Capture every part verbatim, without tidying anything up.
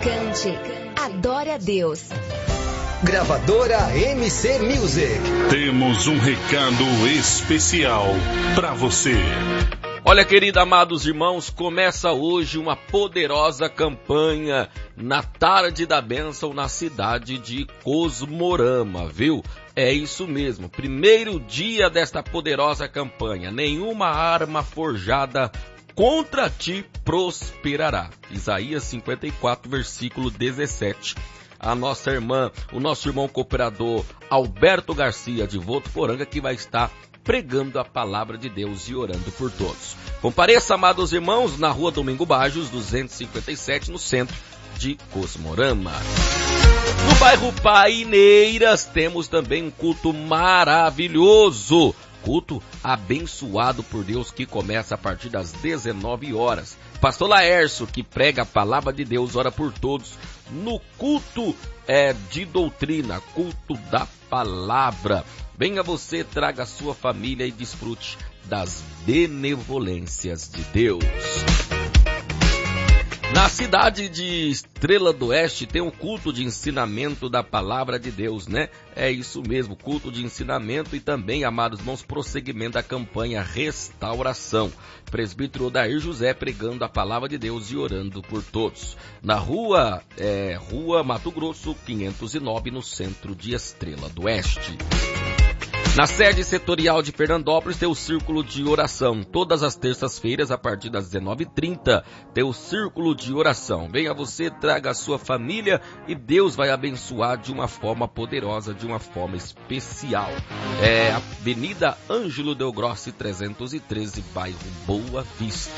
Cante, adore a Deus. Gravadora M C Music. Temos um recado especial para você. Olha, querido, amados irmãos, começa hoje uma poderosa campanha na Tarde da Bênção na cidade de Cosmorama, viu? É isso mesmo, primeiro dia desta poderosa campanha. Nenhuma arma forjada contra ti prosperará. Isaías cinquenta e quatro, versículo dezessete. A nossa irmã, o nosso irmão cooperador Alberto Garcia de Votuporanga, que vai estar pregando a palavra de Deus e orando por todos. Compareça, amados irmãos, na rua Domingo Bajos, duzentos e cinquenta e sete, no centro de Cosmorama. No bairro Paineiras temos também um culto maravilhoso. Culto abençoado por Deus que começa a partir das dezenove horas. Pastor Laércio, que prega a palavra de Deus, ora por todos, no culto é, de doutrina, culto da palavra. Venha você, traga a sua família e desfrute das benevolências de Deus. Na cidade de Estrela do Oeste tem um culto de ensinamento da palavra de Deus, né? É isso mesmo, culto de ensinamento e também, amados irmãos, prosseguimento da campanha Restauração. Presbítero Odair José pregando a palavra de Deus e orando por todos. Na rua, é, Rua Mato Grosso, quinhentos e nove, no centro de Estrela do Oeste. Na sede setorial de Fernandópolis tem o Círculo de Oração. Todas as terças-feiras, a partir das dezenove e trinta, tem o Círculo de Oração. Venha você, traga a sua família e Deus vai abençoar de uma forma poderosa, de uma forma especial. É Avenida Ângelo Del Grossi, trezentos e treze, bairro Boa Vista.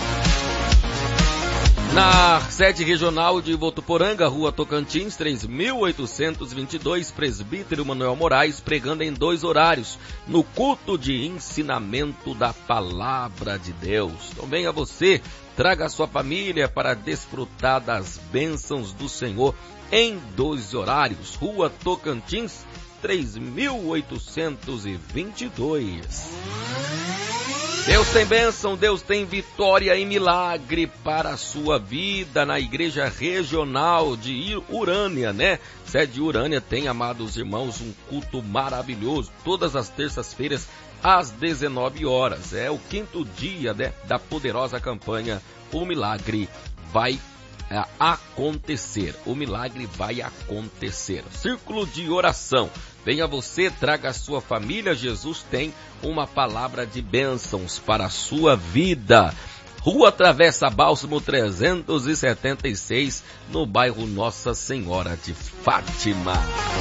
Na sede regional de Votuporanga, Rua Tocantins, três mil oitocentos e vinte e dois, Presbítero Manuel Moraes, pregando em dois horários, no culto de ensinamento da palavra de Deus. Então venha você, traga a sua família para desfrutar das bênçãos do Senhor em dois horários. Rua Tocantins, três mil oitocentos e vinte e dois. Deus tem bênção, Deus tem vitória e milagre para a sua vida na Igreja Regional de Urânia, né? Sede de Urânia tem, amados irmãos, um culto maravilhoso, todas as terças-feiras às dezenove horas. É o quinto dia, né, da poderosa campanha O Milagre Vai é, Acontecer. O milagre vai acontecer. Círculo de Oração. Venha você, traga a sua família, Jesus tem uma palavra de bênçãos para a sua vida. Rua Travessa Bálsamo trezentos e setenta e seis, no bairro Nossa Senhora de Fátima.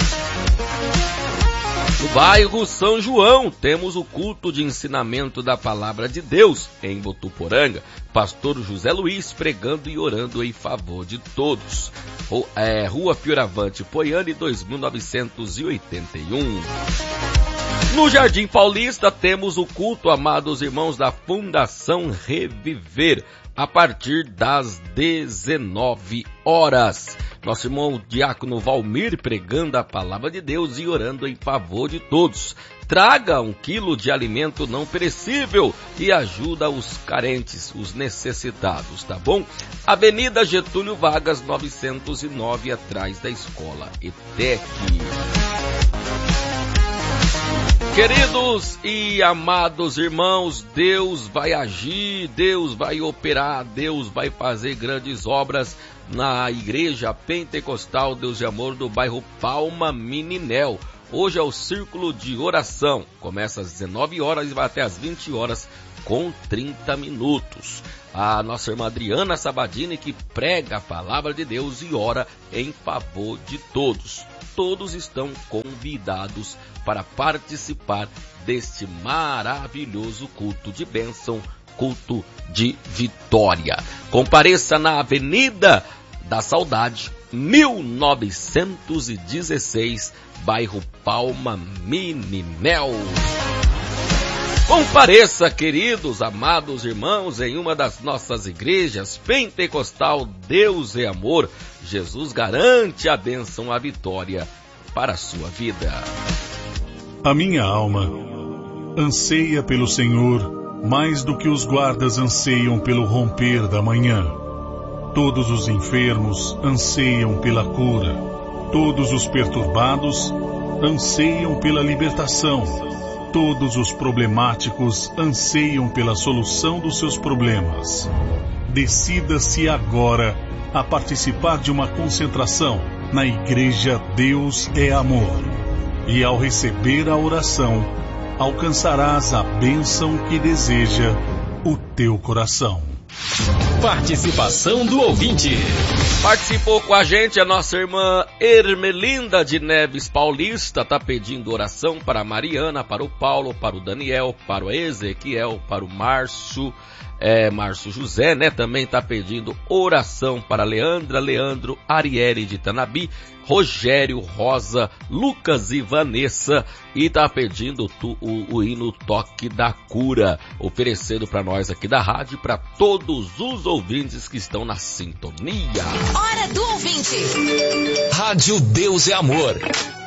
No bairro São João, temos o culto de ensinamento da palavra de Deus em Votuporanga. Pastor José Luiz pregando e orando em favor de todos. É, Rua Fioravante Poiane, dois mil novecentos e oitenta e um. No Jardim Paulista temos o culto, amados irmãos, da Fundação Reviver, a partir das dezenove horas. Nosso irmão Diácono Valmir pregando a palavra de Deus e orando em favor de todos. Traga um quilo de alimento não perecível e ajuda os carentes, os necessitados, tá bom? Avenida Getúlio Vargas, novecentos e nove, atrás da Escola E T E C. Queridos e amados irmãos, Deus vai agir, Deus vai operar, Deus vai fazer grandes obras na Igreja Pentecostal Deus de Amor do bairro Palma Mininel. Hoje é o Círculo de Oração, começa às dezenove horas e vai até às vinte horas com trinta minutos. A nossa irmã Adriana Sabadini, que prega a palavra de Deus e ora em favor de todos. Todos estão convidados para participar deste maravilhoso culto de bênção, culto de vitória. Compareça na Avenida da Saudade, mil novecentos e dezesseis, bairro Palma Mininel. Compareça, queridos, amados irmãos, em uma das nossas igrejas pentecostal Deus é Amor. Jesus garante a bênção, a vitória para a sua vida. A minha alma anseia pelo Senhor mais do que os guardas anseiam pelo romper da manhã. Todos os enfermos anseiam pela cura. Todos os perturbados anseiam pela libertação. Todos os problemáticos anseiam pela solução dos seus problemas. Decida-se agora a participar de uma concentração na Igreja Deus é Amor. E ao receber a oração, alcançarás a bênção que deseja o teu coração. Participação do ouvinte. Participou com a gente a nossa irmã Ermelinda de Neves Paulista, tá pedindo oração para a Mariana, para o Paulo, para o Daniel, para o Ezequiel, para o Márcio, é, Márcio José, né? Também tá pedindo oração para Leandra, Leandro, Arielle de Tanabi, Rogério, Rosa, Lucas e Vanessa, e tá pedindo tu, o, o hino Toque da Cura, oferecendo para nós aqui da rádio, para todos os ouvintes que estão na sintonia. Hora do ouvinte. Rádio Deus é Amor.